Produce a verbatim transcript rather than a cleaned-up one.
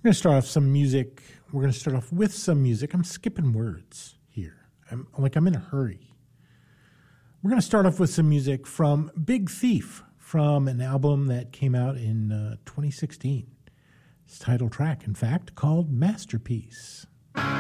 We're going to start off some music. We're going to start off with some music. I'm skipping words here. I'm like I'm in a hurry. We're going to start off with some music from Big Thief, from an album that came out in uh, twenty sixteen. Its title track, in fact, called Masterpiece.